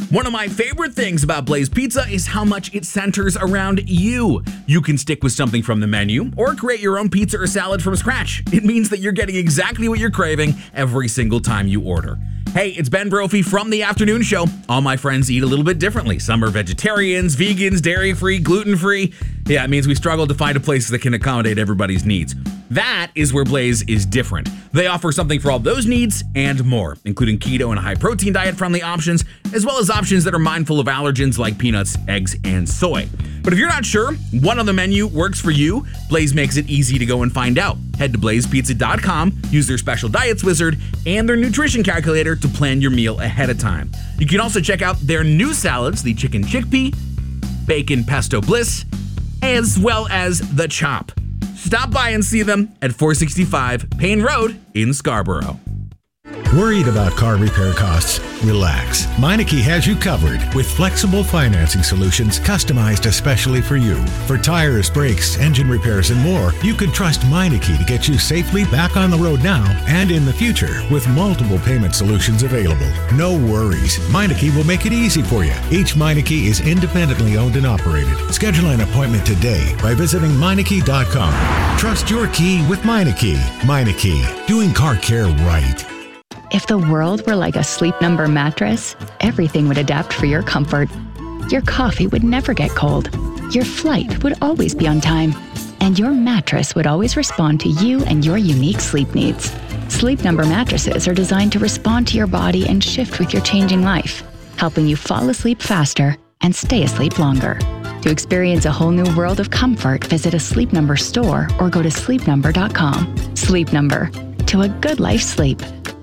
One of my favorite things about Blaze Pizza is how much it centers around you. You can stick with something from the menu or create your own pizza or salad from scratch. It means that you're getting exactly what you're craving every single time you order. Hey, it's Ben Brophy from The Afternoon Show. All my friends eat a little bit differently. Some are vegetarians, vegans, dairy-free, gluten-free. Yeah, it means we struggle to find a place that can accommodate everybody's needs. That is where Blaze is different. They offer something for all those needs and more, including keto and high-protein diet-friendly options, as well as options that are mindful of allergens like peanuts, eggs, and soy. But if you're not sure what on the menu works for you, Blaze makes it easy to go and find out. Head to blazepizza.com, use their special diets wizard and their nutrition calculator to plan your meal ahead of time. You can also check out their new salads, the chicken chickpea, bacon pesto bliss, as well as the chop. Stop by and see them at 465 Payne Road in Scarborough. Worried about car repair costs? Relax. Meineke has you covered with flexible financing solutions customized especially for you. For tires, brakes, engine repairs, and more, you can trust Meineke to get you safely back on the road now and in the future with multiple payment solutions available. No worries. Meineke will make it easy for you. Each Meineke is independently owned and operated. Schedule an appointment today by visiting Meineke.com. Trust your key with Meineke. Meineke, doing car care right. If the world were like a Sleep Number mattress, everything would adapt for your comfort. Your coffee would never get cold. Your flight would always be on time. And your mattress would always respond to you and your unique sleep needs. Sleep Number mattresses are designed to respond to your body and shift with your changing life, helping you fall asleep faster and stay asleep longer. To experience a whole new world of comfort, visit a Sleep Number store or go to sleepnumber.com. Sleep Number. To a good life sleep.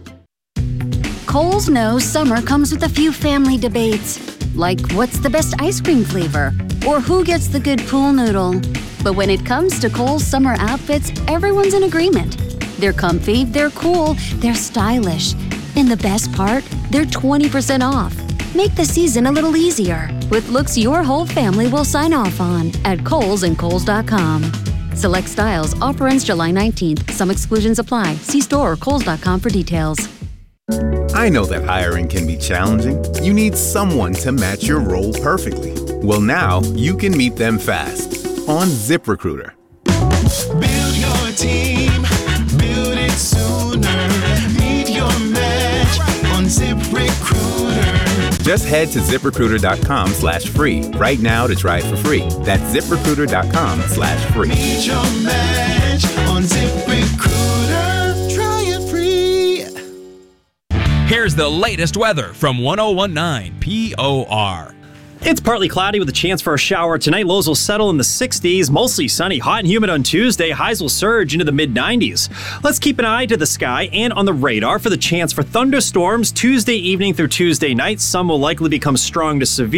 Kohl's knows summer comes with a few family debates, like what's the best ice cream flavor, or who gets the good pool noodle. But when it comes to Kohl's summer outfits, everyone's in agreement. They're comfy, they're cool, they're stylish. And the best part, they're 20% off. Make the season a little easier with looks your whole family will sign off on at Kohl's and Kohls.com. Select styles, offer ends July 19th. Some exclusions apply. See store or Kohls.com for details. I know that hiring can be challenging. You need someone to match your role perfectly. Well, now you can meet them fast on ZipRecruiter. Build your team, build it sooner. Meet your match on ZipRecruiter. Just head to ZipRecruiter.com/free right now to try it for free. That's ZipRecruiter.com/free. Meet your match on ZipRecruiter. Try it free. Here's the latest weather from 1019 POR. It's partly cloudy with a chance for a shower tonight. Lows will settle in the 60s, mostly sunny, hot and humid on Tuesday. Highs will surge into the mid-90s. Let's keep an eye to the sky and on the radar for the chance for thunderstorms Tuesday evening through Tuesday night. Some will likely become strong to severe.